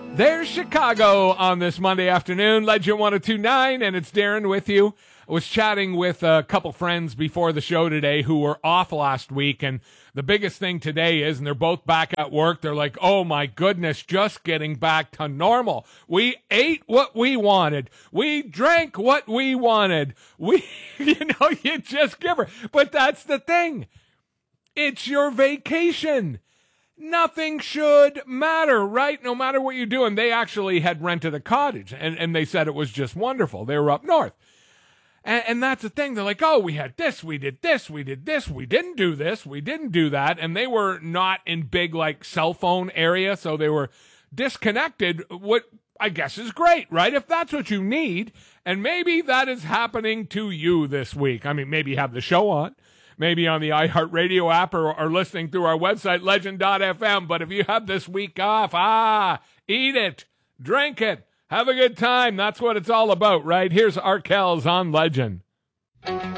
There's Chicago on this Monday afternoon. Legend 1029, and it's Darren with you. I was chatting with a couple friends before the show today who were off last week, and the biggest thing today is, and they're both back at work, they're like, oh my goodness, just getting back to normal. We ate what we wanted. We drank what we wanted. You just give her. But that's the thing. It's your vacation. Nothing should matter, right? No matter what you do. And they actually had rented a cottage, and they said it was just wonderful. They were up north. And that's the thing. They're like, oh, we had this, we did this, we did this, we didn't do this, we didn't do that. And they were not in big, like, cell phone area, so they were disconnected, what I guess is great, right? If that's what you need, and maybe that is happening to you this week. I mean, maybe you have the show on, maybe on the iHeartRadio app or listening through our website, legend.fm. But if you have this week off, eat it, drink it, have a good time. That's what it's all about, right? Here's Arkells on Legend.